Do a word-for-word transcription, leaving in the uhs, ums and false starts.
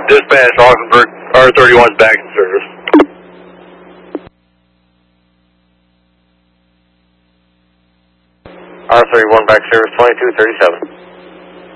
Dispatch, Augsburg, R thirty-one back in service. R thirty-one back service, twenty-two thirty-seven.